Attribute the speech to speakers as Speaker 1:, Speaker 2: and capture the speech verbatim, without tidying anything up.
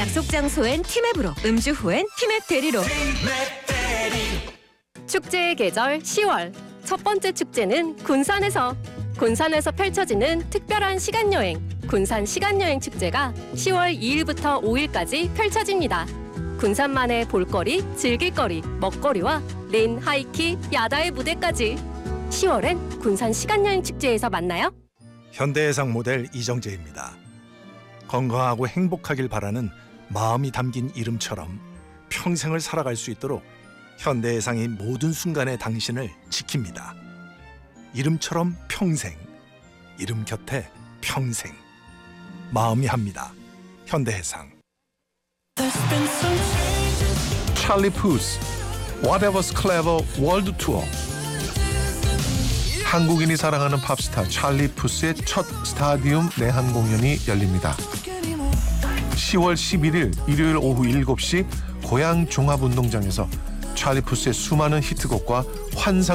Speaker 1: 약속 장소엔 티맵으로, 음주 후엔 티맵 대리로.
Speaker 2: 축제의 계절 시월. 첫 번째 축제는 군산에서. 군산에서 펼쳐지는 특별한 시간여행, 군산 시간여행 축제가 시월 이일부터 오일까지 펼쳐집니다. 군산만의 볼거리, 즐길거리, 먹거리와 린, 하이키, 야다의 무대까지. 시월엔 군산 시간여행 축제에서 만나요.
Speaker 3: 현대해상 모델 이정재입니다. 건강하고 행복하길 바라는 마음이 담긴 이름처럼 평생을 살아갈 수 있도록 현대해상이 모든 순간에 당신을 지킵니다. 이름처럼 평생, 이름 곁에 평생. 마음이 합니다. 현대해상.
Speaker 4: 찰리 푸스 Whatever's Clever 월드 투어. 한국인이 사랑하는 팝스타 찰리 푸스의 첫 스타디움 내한 공연이 열립니다. 시월 십일일 일요일 오후 일곱 시 고양 종합운동장에서 찰리 푸스의 수많은 히트곡과 환상